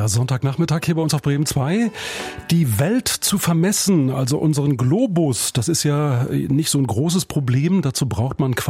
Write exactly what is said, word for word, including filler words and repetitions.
der Sonntagnachmittag hier bei uns auf Bremen zwei. Die Welt zu vermessen, also unseren Globus, das ist ja nicht so ein großes Problem. Dazu braucht man quasi